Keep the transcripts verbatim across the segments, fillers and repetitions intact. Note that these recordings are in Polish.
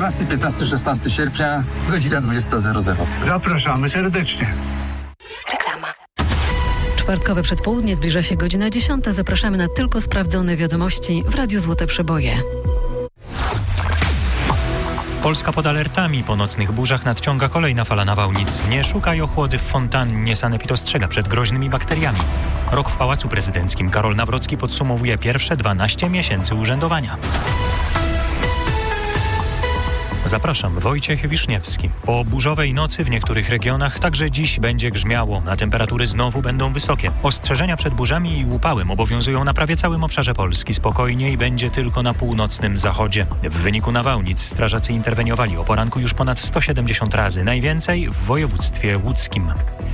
czternastego, piętnastego, szesnastego sierpnia, godzina dwudziesta zero zero. Zapraszamy serdecznie. Reklama. Czwartkowe przedpołudnie, zbliża się godzina dziesiąta. Zapraszamy na tylko sprawdzone wiadomości w Radiu Złote Przeboje. Polska pod alertami. Po nocnych burzach nadciąga kolejna fala nawałnic. Nie szukaj ochłody w fontannie. Sanepid ostrzega przed groźnymi bakteriami. Rok w Pałacu Prezydenckim. Karol Nawrocki podsumowuje pierwsze dwanaście miesięcy urzędowania. Zapraszam, Wojciech Wiszniewski. Po burzowej nocy w niektórych regionach także dziś będzie grzmiało, a temperatury znowu będą wysokie. Ostrzeżenia przed burzami i upałem obowiązują na prawie całym obszarze Polski. Spokojniej będzie tylko na północnym zachodzie. W wyniku nawałnic strażacy interweniowali o poranku już ponad sto siedemdziesiąt razy, najwięcej w województwie łódzkim.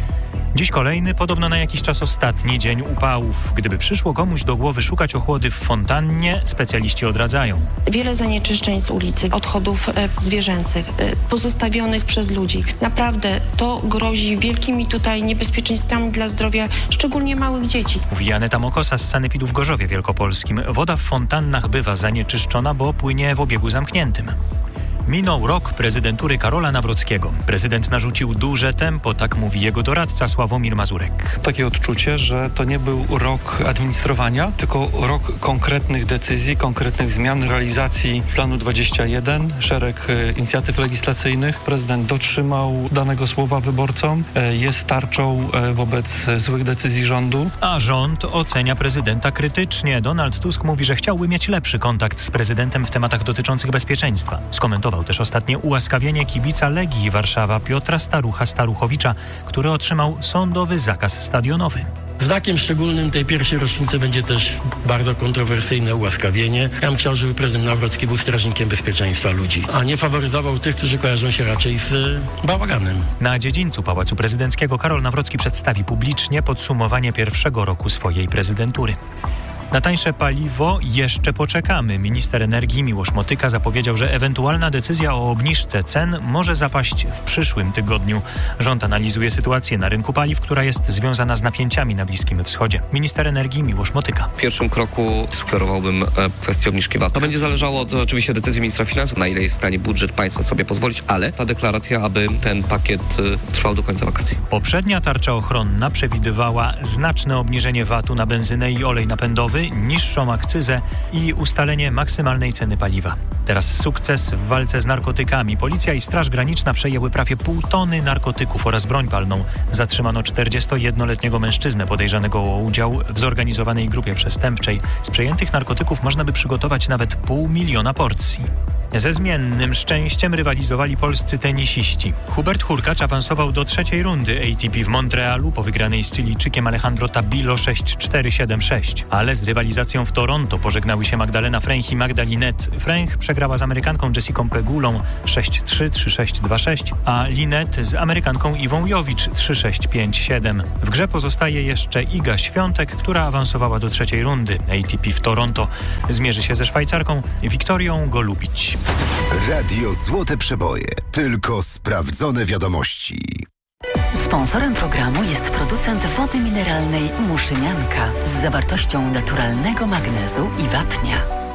Dziś kolejny, podobno na jakiś czas ostatni dzień upałów. Gdyby przyszło komuś do głowy szukać ochłody w fontannie, specjaliści odradzają. Wiele zanieczyszczeń z ulicy, odchodów e, zwierzęcych, e, pozostawionych przez ludzi. Naprawdę to grozi wielkimi tutaj niebezpieczeństwami dla zdrowia, szczególnie małych dzieci. Mówi Aneta Mokosa z Sanepidu w Gorzowie Wielkopolskim. Woda w fontannach bywa zanieczyszczona, bo płynie w obiegu zamkniętym. Minął rok prezydentury Karola Nawrockiego. Prezydent narzucił duże tempo, tak mówi jego doradca Sławomir Mazurek. Takie odczucie, że to nie był rok administrowania, tylko rok konkretnych decyzji, konkretnych zmian, realizacji planu dwadzieścia jeden, szereg inicjatyw legislacyjnych. Prezydent dotrzymał danego słowa wyborcom, jest tarczą wobec złych decyzji rządu. A rząd ocenia prezydenta krytycznie. Donald Tusk mówi, że chciałby mieć lepszy kontakt z prezydentem w tematach dotyczących bezpieczeństwa. Skomentował też ostatnie ułaskawienie kibica Legii Warszawa Piotra Starucha-Staruchowicza, który otrzymał sądowy zakaz stadionowy. Znakiem szczególnym tej pierwszej rocznicy będzie też bardzo kontrowersyjne ułaskawienie. Ja bym chciał, żeby prezydent Nawrocki był strażnikiem bezpieczeństwa ludzi, a nie faworyzował tych, którzy kojarzą się raczej z bałaganem. Na dziedzińcu Pałacu Prezydenckiego Karol Nawrocki przedstawi publicznie podsumowanie pierwszego roku swojej prezydentury. Na tańsze paliwo jeszcze poczekamy. Minister energii Miłosz Motyka zapowiedział, że ewentualna decyzja o obniżce cen może zapaść w przyszłym tygodniu. Rząd analizuje sytuację na rynku paliw, która jest związana z napięciami na Bliskim Wschodzie. Minister energii Miłosz Motyka. W pierwszym kroku sugerowałbym kwestię obniżki V A T. To będzie zależało od oczywiście decyzji ministra finansów, na ile jest w stanie budżet państwa sobie pozwolić, ale ta deklaracja, aby ten pakiet trwał do końca wakacji. Poprzednia tarcza ochronna przewidywała znaczne obniżenie V A T-u na benzynę i olej napędowy, niższą akcyzę i ustalenie maksymalnej ceny paliwa. Teraz sukces w walce z narkotykami. Policja i Straż Graniczna przejęły prawie pół tony narkotyków oraz broń palną. Zatrzymano czterdziestojednoletniego mężczyznę podejrzanego o udział w zorganizowanej grupie przestępczej. Z przejętych narkotyków można by przygotować nawet pół miliona porcji. Ze zmiennym szczęściem rywalizowali polscy tenisiści. Hubert Hurkacz awansował do trzeciej rundy A T P w Montrealu po wygranej z Chilijczykiem Alejandro Tabilo sześć cztery siedem sześć. Ale z rywalizacją w Toronto pożegnały się Magdalena Fręch i Magda Linette. Fręch przegrała z Amerykanką Jessiką Pegulą sześć trzy, trzy sześć dwa sześć, a Linette z Amerykanką Iwą Jowicz trzy sześć pięć siedem. W grze pozostaje jeszcze Iga Świątek, która awansowała do trzeciej rundy. A T P w Toronto zmierzy się ze Szwajcarką Wiktorią Golubić. Radio Złote Przeboje. Tylko sprawdzone wiadomości. Sponsorem programu jest producent wody mineralnej Muszynianka z zawartością naturalnego magnezu i wapnia.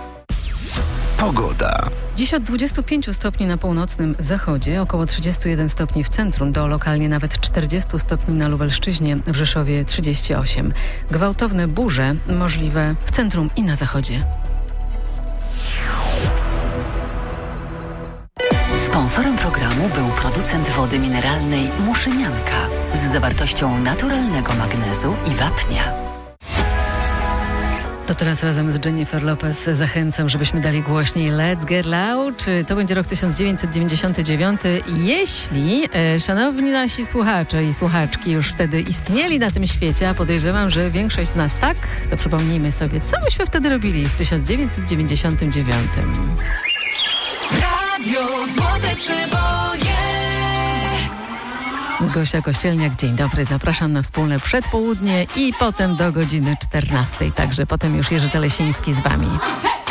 Pogoda. Dziś od dwudziestu pięciu stopni na północnym zachodzie, około trzydziestu jeden stopni w centrum, do lokalnie nawet czterdziestu stopni na Lubelszczyźnie, w Rzeszowie trzydzieści osiem. Gwałtowne burze możliwe w centrum i na zachodzie. Sponsorem programu był producent wody mineralnej Muszynianka z zawartością naturalnego magnezu i wapnia. To teraz razem z Jennifer Lopez zachęcam, żebyśmy dali głośniej Let's Get Loud. To będzie rok tysiąc dziewięćset dziewięćdziesiąty dziewiąty. Jeśli e, szanowni nasi słuchacze i słuchaczki już wtedy istnieli na tym świecie, a podejrzewam, że większość z nas tak, to przypomnijmy sobie, co myśmy wtedy robili w tysiąc dziewięćset dziewięćdziesiątym dziewiątym. Radio Złote Przeboje. Gosia Kościelniak, dzień dobry. Zapraszam na wspólne przedpołudnie i potem do godziny czternastej. Także potem już Jerzy Telesiński z wami.